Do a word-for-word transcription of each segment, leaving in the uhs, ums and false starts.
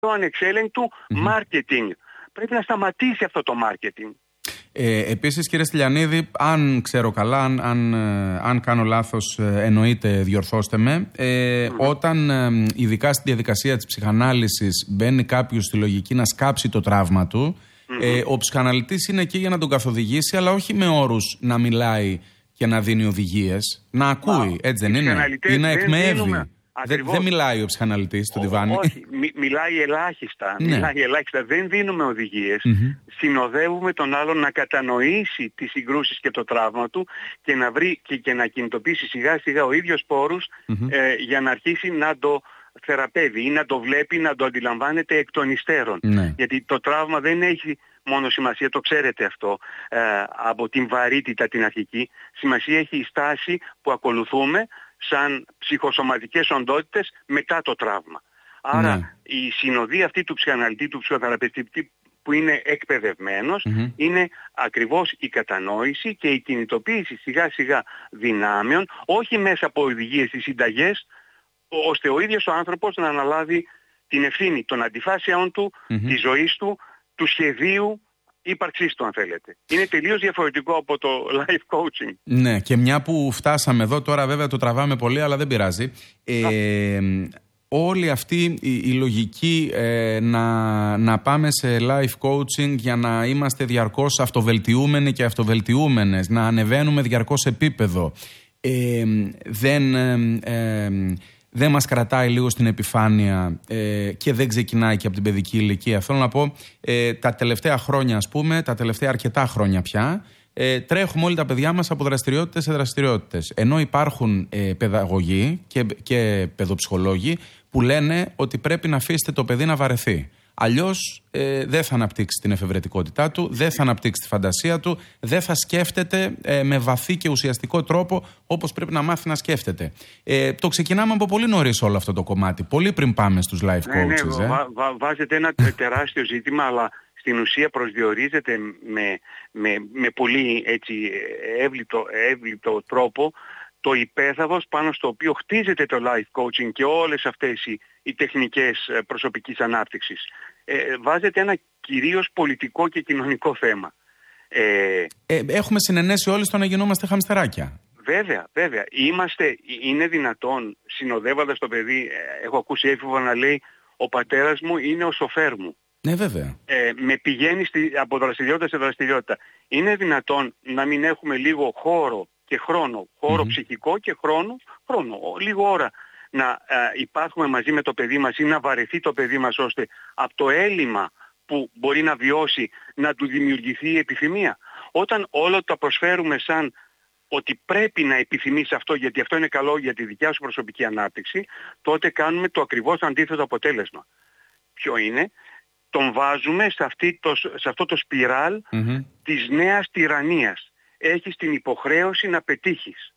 ανεξέλεγκτου marketing. Mm-hmm. Πρέπει να σταματήσει αυτό το marketing. Ε, επίσης, κύριε Στυλιανίδη, αν ξέρω καλά, αν, αν, αν κάνω λάθος, εννοείται διορθώστε με, ε, mm-hmm. όταν ε, ειδικά στη διαδικασία της ψυχανάλυσης μπαίνει κάποιος στη λογική να σκάψει το τραύμα του, mm-hmm. ε, ο ψυχαναλυτής είναι εκεί για να τον καθοδηγήσει, αλλά όχι με όρους να μιλάει και να δίνει οδηγίες, να ακούει, wow. έτσι δεν είναι, ή να εκμεύει. Δεν δε μιλάει ο ψυχαναλυτής στο διβάνι. Όχι, μι, μιλάει ελάχιστα. Ναι. Μιλάει ελάχιστα. Δεν δίνουμε οδηγίες. Mm-hmm. Συνοδεύουμε τον άλλον να κατανοήσει τις συγκρούσεις και το τραύμα του και να βρει και, και να κινητοποιήσει σιγά σιγά ο ίδιος πόρους mm-hmm. ε, για να αρχίσει να το θεραπεύει ή να το βλέπει, να το αντιλαμβάνεται εκ των υστέρων. Ναι. Γιατί το τραύμα δεν έχει μόνο σημασία, το ξέρετε αυτό, ε, από την βαρύτητα την αρχική. Σημασία έχει η στάση που ακολουθούμε σαν ψυχοσωματικές οντότητες μετά το τραύμα. Άρα ναι. η συνοδεία αυτή του ψυχαναλυτή, του ψυχοθεραπευτή που είναι εκπαιδευμένος, mm-hmm. είναι ακριβώς η κατανόηση και η κινητοποίηση σιγά σιγά δυνάμεων, όχι μέσα από οδηγίες ή συνταγές, ώστε ο ίδιος ο άνθρωπος να αναλάβει την ευθύνη των αντιφάσεων του, mm-hmm. της ζωής του, του σχεδίου ύπαρξής του, αν θέλετε. Είναι τελείως διαφορετικό από το life coaching. Ναι, και μια που φτάσαμε εδώ, τώρα βέβαια το τραβάμε πολύ, αλλά δεν πειράζει. Ε, όλη αυτή η, η λογική ε, να, να πάμε σε life coaching για να είμαστε διαρκώς αυτοβελτιούμενοι και αυτοβελτιούμενες, να ανεβαίνουμε διαρκώς επίπεδο, ε, δεν... Ε, ε, δεν μας κρατάει λίγο στην επιφάνεια ε, και δεν ξεκινάει και από την παιδική ηλικία. Θέλω να πω, ε, τα τελευταία χρόνια, ας πούμε, τα τελευταία αρκετά χρόνια πια, ε, τρέχουμε όλοι τα παιδιά μας από δραστηριότητες σε δραστηριότητες. Ενώ υπάρχουν ε, παιδαγωγοί και, και παιδοψυχολόγοι που λένε ότι πρέπει να αφήσετε το παιδί να βαρεθεί. Αλλιώς ε, δεν θα αναπτύξει την εφευρετικότητά του, δεν θα αναπτύξει τη φαντασία του, δεν θα σκέφτεται ε, με βαθύ και ουσιαστικό τρόπο όπως πρέπει να μάθει να σκέφτεται. Ε, το ξεκινάμε από πολύ νωρίς όλο αυτό το κομμάτι, πολύ πριν πάμε στους life coaches. Ναι, ναι, ε. βα, βα, βάζετε ένα τεράστιο ζήτημα, αλλά στην ουσία προσδιορίζεται με, με, με πολύ έτσι, εύληπτο, εύληπτο τρόπο το υπέθαβος πάνω στο οποίο χτίζεται το life coaching και όλες αυτές οι, οι τεχνικές προσωπικής ανάπτυξης. Ε, βάζεται ένα κυρίως πολιτικό και κοινωνικό θέμα. Ε, ε, έχουμε συνενέσει όλοι στο να γινόμαστε χαμστεράκια. Βέβαια, βέβαια. Είμαστε, είναι δυνατόν, συνοδεύοντας το παιδί, έχω ακούσει έφηβο να λέει, ο πατέρας μου είναι ο σοφέρ μου. Ναι, βέβαια. Ε, με πηγαίνει στη, από δραστηριότητα σε δραστηριότητα. Είναι δυνατόν να μην έχουμε λίγο χώρο και χρόνο, χώρο mm-hmm. ψυχικό και χρόνο, χρόνο, λίγο ώρα να ε, υπάρχουμε μαζί με το παιδί μας ή να βαρεθεί το παιδί μας ώστε από το έλλειμμα που μπορεί να βιώσει να του δημιουργηθεί η επιθυμία. Όταν όλο το προσφέρουμε σαν ότι πρέπει να επιθυμείς αυτό γιατί αυτό είναι καλό για τη δικιά σου προσωπική ανάπτυξη, τότε κάνουμε το ακριβώς αντίθετο αποτέλεσμα. Ποιο είναι? Τον βάζουμε σε, αυτή το, σε αυτό το σπιράλ mm-hmm. της νέας τυραννίας. Έχεις την υποχρέωση να πετύχεις.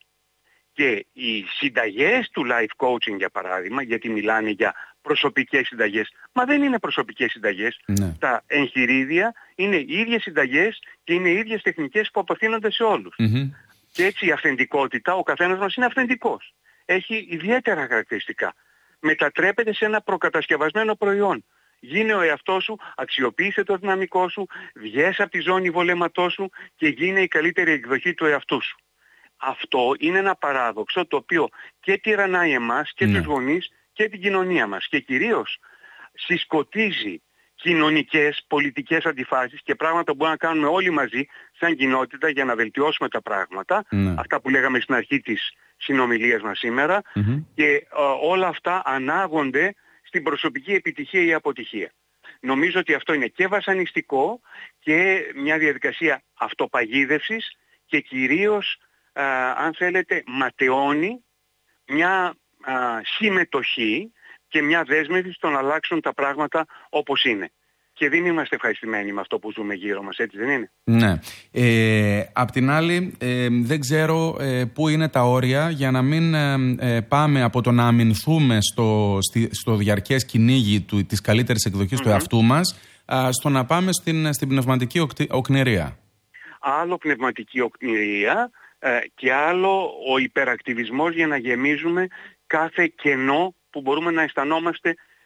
Και οι συνταγές του life coaching, για παράδειγμα, γιατί μιλάνε για προσωπικές συνταγές, μα δεν είναι προσωπικές συνταγές. Ναι. Τα εγχειρίδια είναι οι ίδιες συνταγές και είναι οι ίδιες τεχνικές που αποθύνονται σε όλους. Mm-hmm. Και έτσι η αυθεντικότητα, ο καθένας μας είναι αυθεντικός. Έχει ιδιαίτερα χαρακτηριστικά. Μετατρέπεται σε ένα προκατασκευασμένο προϊόν. Γίνε ο εαυτός σου, αξιοποίησε το δυναμικό σου, βγες από τη ζώνη βολέματός σου και γίνε η καλύτερη εκδοχή του εαυτού σου. Αυτό είναι ένα παράδοξο το οποίο και τυραννάει εμάς και ναι. τους γονείς και την κοινωνία μας και κυρίως συσκοτίζει κοινωνικές, πολιτικές αντιφάσεις και πράγματα που μπορούμε να κάνουμε όλοι μαζί σαν κοινότητα για να βελτιώσουμε τα πράγματα, ναι. αυτά που λέγαμε στην αρχή της συνομιλίας μας σήμερα mm-hmm. και ε, όλα αυτά ανάγονται στην προσωπική επιτυχία ή αποτυχία. Νομίζω ότι αυτό είναι και βασανιστικό και μια διαδικασία αυτοπαγίδευσης και κυρίως, α, αν θέλετε, ματαιώνει μια α, συμμετοχή και μια δέσμευση στο να αλλάξουν τα πράγματα όπως είναι. Και δεν είμαστε ευχαριστημένοι με αυτό που ζούμε γύρω μας, έτσι δεν είναι? Ναι. Ε, απ' την άλλη, ε, δεν ξέρω ε, πού είναι τα όρια για να μην ε, πάμε από το να αμυνθούμε στο, στη, στο διαρκές κυνήγι του, της καλύτερης εκδοχής mm-hmm. του εαυτού μας, α, στο να πάμε στην, στην πνευματική οκ, οκνηρία. Άλλο πνευματική οκνηρία ε, και άλλο ο υπερακτιβισμός για να γεμίζουμε κάθε κενό που μπορούμε να αισθανόμαστε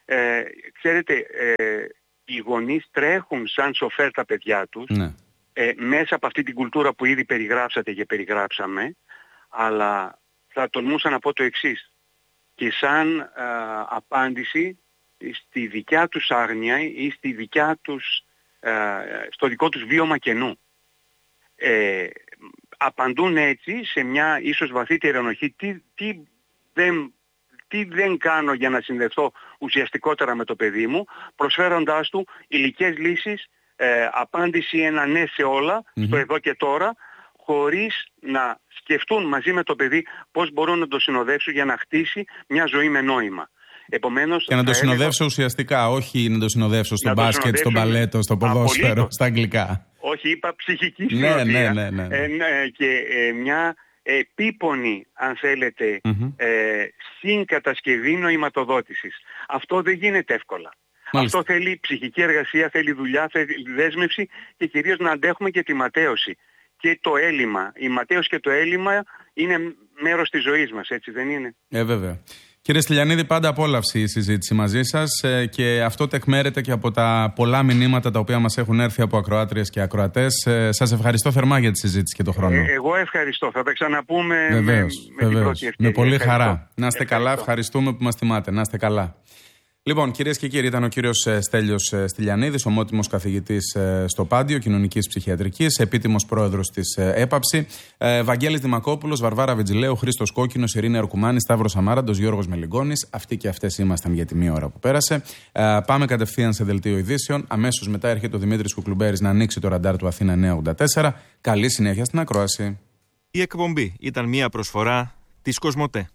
Ε, ξέρετε, ε, οι γονείς τρέχουν σαν σοφέρ τα παιδιά τους, ναι. ε, μέσα από αυτή την κουλτούρα που ήδη περιγράψατε και περιγράψαμε, αλλά θα τολμούσα να πω το εξής. Και σαν ε, απάντηση στη δικιά τους άγνοια ή στη δικιά τους, ε, στο δικό τους βίωμα κενού. Ε, απαντούν έτσι σε μια ίσως βαθύτερη ενοχή. Τι, τι, δεν, τι δεν κάνω για να συνδεθώ ουσιαστικότερα με το παιδί μου, προσφέροντάς του υλικές λύσεις, ε, απάντηση ένα ναι σε όλα, mm-hmm. στο εδώ και τώρα, χωρίς να σκεφτούν μαζί με το παιδί πώς μπορούν να το συνοδεύσουν για να χτίσει μια ζωή με νόημα. Επομένως, και να το συνοδεύσω έλεγα... ουσιαστικά, όχι να το συνοδεύσω στο μπάσκετ, στο μπαλέτο, στο ποδόσφαιρο, απολύτως. Στα αγγλικά. Όχι, είπα ψυχική συνοδεία. Ναι, ναι, ναι, ναι, ναι. Ε, ναι, και ε, μια επίπονη, αν θέλετε, mm-hmm. ε, συγκατασκευή νοηματοδότησης. Αυτό δεν γίνεται εύκολα. Μάλιστα. Αυτό θέλει ψυχική εργασία, θέλει δουλειά, θέλει δέσμευση και κυρίως να αντέχουμε και τη ματέωση. Και το έλλειμμα. Η ματέωση και το έλλειμμα είναι μέρος της ζωής μας, έτσι δεν είναι? Ε, βέβαια. Κύριε Στυλιανίδη, πάντα απόλαυση η συζήτηση μαζί σας και αυτό τεκμέρεται και από τα πολλά μηνύματα τα οποία μας έχουν έρθει από ακροάτριες και ακροατές. Σας ευχαριστώ θερμά για τη συζήτηση και τον χρόνο. Ε, εγώ ευχαριστώ. Θα τα ξαναπούμε βεβαίως, με, βεβαίως. με την πρώτη ευκαιρία. Με πολύ ευχαριστώ. χαρά. Να είστε καλά, ευχαριστούμε που μας τιμάτε. Να είστε καλά. Λοιπόν, κυρίες και κύριοι, ήταν ο κύριος Στέλιος Στυλιανίδης, ομότιμος καθηγητής στο Πάντιο Κοινωνικής Ψυχιατρικής, επίτιμος πρόεδρος της ΕΠΑΨΗ, Βαγγέλης Δημακόπουλος, Βαρβάρα Βιτζιλέου, Χρήστος Κόκκινος, Ειρήνη Αρκουμάνη, Σταύρος Αμάραντος, Γιώργος Μελιγκόνης. Αυτοί και αυτές ήμασταν για τη μία ώρα που πέρασε. Πάμε κατευθείαν σε δελτίο ειδήσεων. Αμέσως μετά έρχεται ο Δημήτρης Κουκλουμπέρης να ανοίξει το ραντάρ του Αθήνα εννιακόσια ογδόντα τέσσερα. Καλή συνέχεια στην ακρόαση. Η εκπομπή ήταν μια προσφορά της Κοσμοτέ.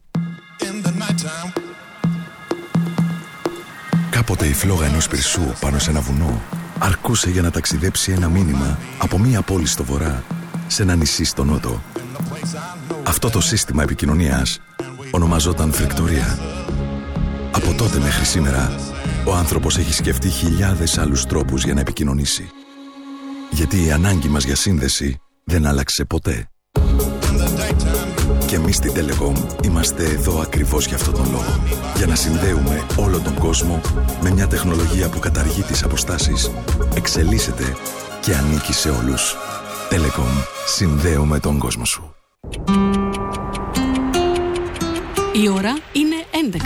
Κάποτε η φλόγα ενός πυρσού πάνω σε ένα βουνό αρκούσε για να ταξιδέψει ένα μήνυμα από μία πόλη στο βορρά σε ένα νησί στο νότο. Αυτό το σύστημα επικοινωνίας ονομαζόταν φρεκτορία. Από τότε μέχρι σήμερα, ο άνθρωπος έχει σκεφτεί χιλιάδες άλλους τρόπους για να επικοινωνήσει. Γιατί η ανάγκη μας για σύνδεση δεν άλλαξε ποτέ. Και εμείς στην Telecom είμαστε εδώ ακριβώς για αυτόν τον λόγο. Για να συνδέουμε όλο τον κόσμο με μια τεχνολογία που καταργεί τις αποστάσεις, εξελίσσεται και ανήκει σε όλους. Telecom. Συνδέουμε τον κόσμο σου. Η ώρα είναι